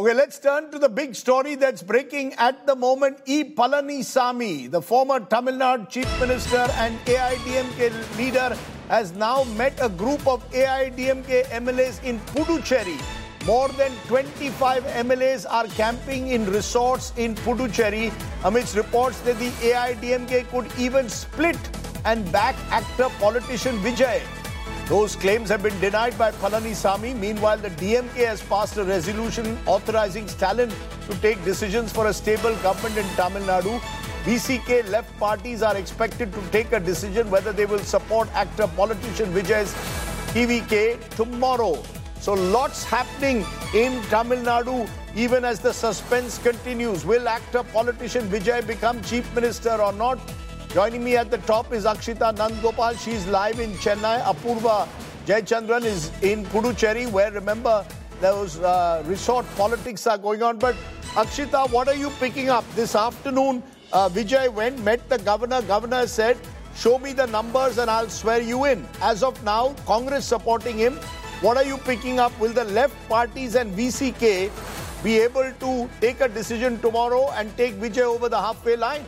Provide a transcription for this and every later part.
Okay, let's turn to the big story that's breaking at the moment. E. Palanisamy, the former Tamil Nadu Chief Minister and AIDMK leader, has now met a group of AIDMK MLAs in Puducherry. More than 25 MLAs are camping in resorts in Puducherry amidst reports that the AIDMK could even split and back actor politician Vijay. Those claims have been denied by Palanisamy. Meanwhile, the DMK has passed a resolution authorizing Stalin to take decisions for a stable government in Tamil Nadu. VCK left parties are expected to take a decision whether they will support actor politician Vijay's TVK tomorrow. So lots happening in Tamil Nadu even as the suspense continues. Will actor politician Vijay become chief minister or not? Joining me at the top is Akshita Nandgopal. She's live in Chennai. Apurva Jayachandran is in Puducherry, where, remember, those resort politics are going on. But Akshita, what are you picking up? This afternoon, Vijay went, met the governor. Governor said, show me the numbers and I'll swear you in. As of now, Congress supporting him. What are you picking up? Will the left parties and VCK be able to take a decision tomorrow and take Vijay over the halfway line?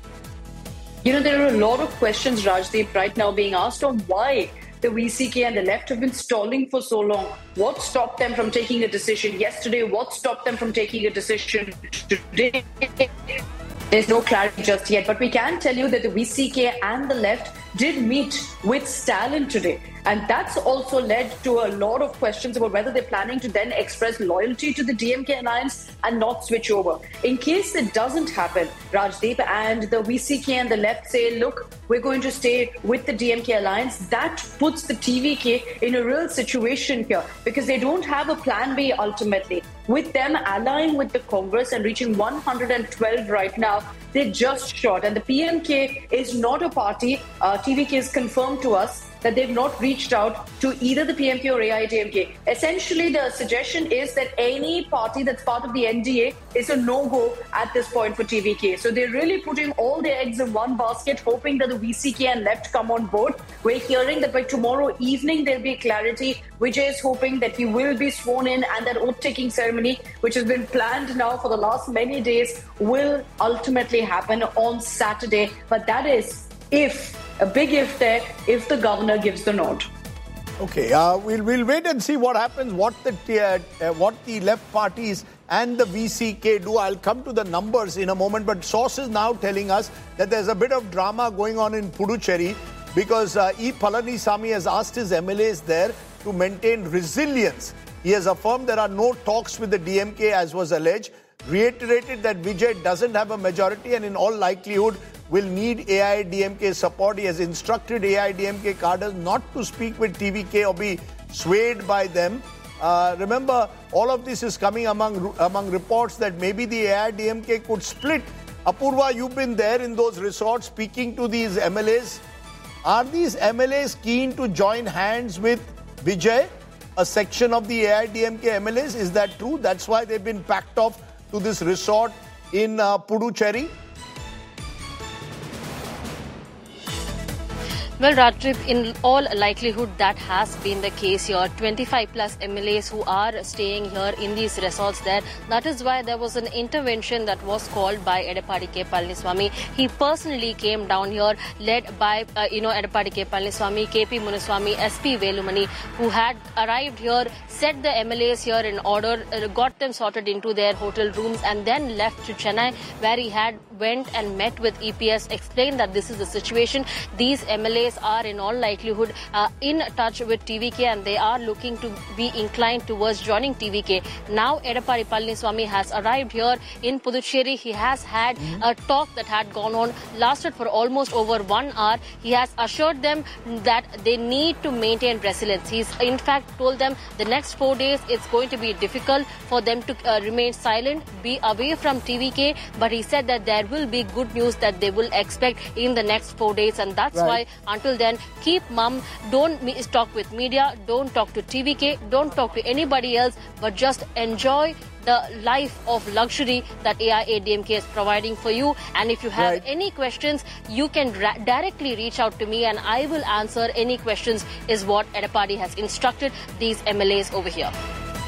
You know, there are a lot of questions, Rajdeep, right now being asked on why the VCK and the left have been stalling for so long. What stopped them from taking a decision yesterday? What stopped them from taking a decision today? There's no clarity just yet, but we can tell you that the VCK and the left did meet with Stalin today. And that's also led to a lot of questions about whether they're planning to then express loyalty to the DMK alliance and not switch over. In case it doesn't happen, Rajdeep, and the VCK and the left say, look, we're going to stay with the DMK alliance, that puts the TVK in a real situation here because they don't have a plan B ultimately. With them allying with the Congress and reaching 112 right now, they're just short. And the PMK is not a party. TVK has confirmed to us that they've not reached out to either the PMK or AIDMK. Essentially, the suggestion is that any party that's part of the NDA is a no-go at this point for TVK. So they're really putting all their eggs in one basket, hoping that the VCK and left come on board. We're hearing that by tomorrow evening, there'll be clarity. Vijay is hoping that he will be sworn in and that oath-taking ceremony, which has been planned now for the last many days, will ultimately happen on Saturday. But that is a big if there, if the governor gives the nod. Okay, we'll wait and see what happens, what the left parties and the VCK do. I'll come to the numbers in a moment, but sources now telling us that there's a bit of drama going on in Puducherry because E. Palanisamy has asked his MLAs there to maintain resilience. He has affirmed there are no talks with the DMK as was alleged, reiterated that Vijay doesn't have a majority and in all likelihood will need AIDMK support. He has instructed AIDMK cadres not to speak with TVK or be swayed by them. Remember, all of this is coming among reports that maybe the AIDMK could split. Apurva, you've been there in those resorts speaking to these MLAs. Are these MLAs keen to join hands with Vijay, a section of the AIDMK MLAs? Is that true? That's why they've been packed off to this resort in Puducherry? Well, Rajdeep, in all likelihood, that has been the case here. 25 plus MLAs who are staying here in these resorts there. That is why there was an intervention that was called by Edappadi K. Palaniswamy. He personally came down here, led by, Edappadi K. Palaniswamy, KP Muniswamy, SP Velumani, who had arrived here, set the MLAs here in order, got them sorted into their hotel rooms, and then left to Chennai, where he had went and met with EPS, explained that this is the situation. These MLAs are in all likelihood in touch with TVK and they are looking to be inclined towards joining TVK. Now Edappadi Palaniswamy has arrived here in Puducherry. He has had a talk that had gone on, lasted for almost over 1 hour. He has assured them that they need to maintain resilience. He's in fact told them the next 4 days it's going to be difficult for them to remain silent, be away from TVK, but he said that there will be good news that they will expect in the next 4 days, and that's why until then, keep mum, don't talk with media, don't talk to TVK, don't talk to anybody else, but just enjoy the life of luxury that AIADMK is providing for you. And if you have any questions, you can directly reach out to me and I will answer any questions, is what Edappadi has instructed these MLAs over here.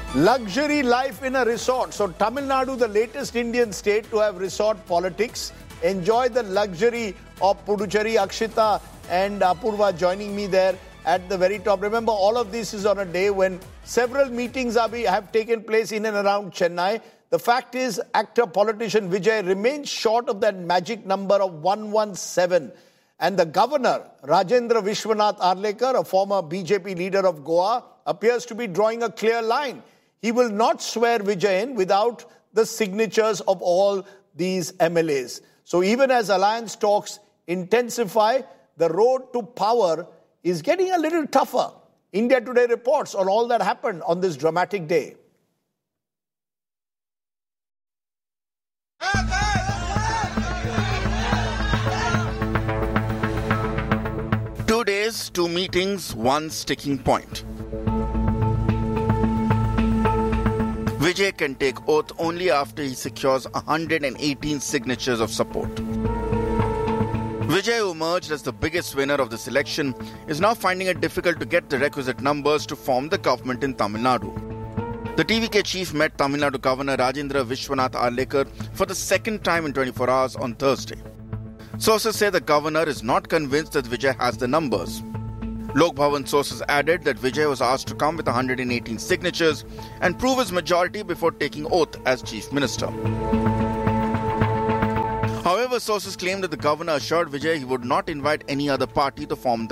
Luxury life in a resort. So Tamil Nadu, the latest Indian state to have resort politics. Enjoy the luxury of Puducherry. Akshita and Apurva joining me there at the very top. Remember, all of this is on a day when several meetings have taken place in and around Chennai. The fact is, actor politician Vijay remains short of that magic number of 117. And the governor, Rajendra Vishwanath Arlekar, a former BJP leader of Goa, appears to be drawing a clear line. He will not swear Vijay in without the signatures of all these MLAs. So even as alliance talks intensify, the road to power is getting a little tougher. India Today reports on all that happened on this dramatic day. Two days, two meetings, one sticking point. Vijay can take oath only after he secures 118 signatures of support. Vijay, who emerged as the biggest winner of this election, is now finding it difficult to get the requisite numbers to form the government in Tamil Nadu. The TVK chief met Tamil Nadu Governor Rajendra Vishwanath Arlekar for the second time in 24 hours on Thursday. Sources say the governor is not convinced that Vijay has the numbers. Lok Bhavan sources added that Vijay was asked to come with 118 signatures and prove his majority before taking oath as chief minister. However, sources claim that the governor assured Vijay he would not invite any other party to form the